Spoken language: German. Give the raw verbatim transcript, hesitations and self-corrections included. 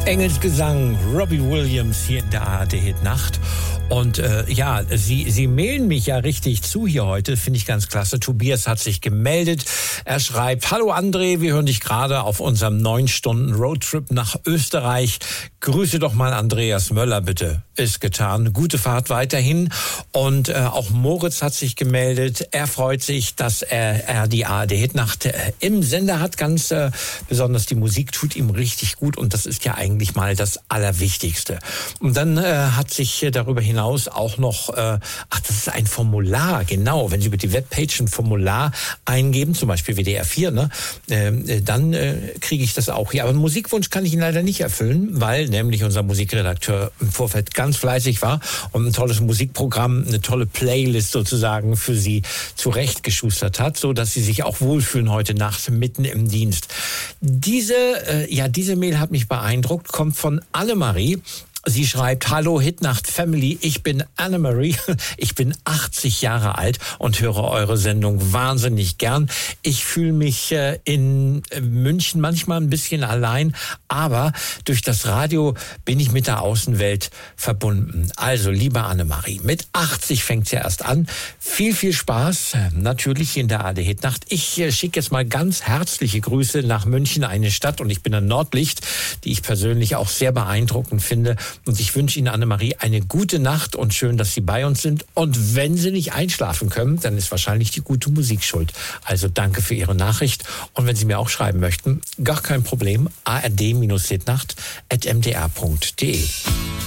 Engelsgesang, Robbie Williams hier in der A R D-Hit-Nacht. Und äh, ja, Sie, Sie mailen mich ja richtig zu hier heute, finde ich ganz klasse. Tobias hat sich gemeldet. Er schreibt: Hallo André, wir hören dich gerade auf unserem neun Stunden Roadtrip nach Österreich. Grüße doch mal Andreas Möller, bitte. Ist getan. Gute Fahrt weiterhin. Und äh, auch Moritz hat sich gemeldet. Er freut sich, dass er, er die A R D-Hit-Nacht äh, im Sender hat. Ganz äh, besonders die Musik tut ihm richtig gut. Und das ist ja eigentlich mal das Allerwichtigste. Und dann äh, hat sich äh, darüber hinaus auch noch, äh, ach, das ist ein Formular, genau. Wenn Sie über die Webpage ein Formular eingeben, zum Beispiel W D R vier, ne, äh, dann äh, kriege ich das auch hier. Aber einen Musikwunsch kann ich Ihnen leider nicht erfüllen, weil nämlich unser Musikredakteur im Vorfeld ganz fleißig war und ein tolles Musikprogramm, eine tolle Playlist sozusagen für Sie zurechtgeschustert hat, so dass Sie sich auch wohlfühlen heute Nacht mitten im Dienst. Diese, äh, ja, diese Mail hat mich beeindruckt, kommt von Annemarie. Sie schreibt: Hallo Hitnacht Family, ich bin Annemarie, ich bin achtzig Jahre alt und höre eure Sendung wahnsinnig gern. Ich fühle mich äh, in München manchmal ein bisschen allein, aber durch das Radio bin ich mit der Außenwelt verbunden. Also, liebe Annemarie, mit achtzig fängt's ja erst an. Viel, viel Spaß, natürlich in der A R D-Hitnacht. Ich äh, schicke jetzt mal ganz herzliche Grüße nach München, eine Stadt, und ich bin ein Nordlicht, die ich persönlich auch sehr beeindruckend finde. Und ich wünsche Ihnen, Annemarie, eine gute Nacht und schön, dass Sie bei uns sind. Und wenn Sie nicht einschlafen können, dann ist wahrscheinlich die gute Musik schuld. Also danke für Ihre Nachricht. Und wenn Sie mir auch schreiben möchten, gar kein Problem, a r d Bindestrich hitnacht at m d r punkt d e.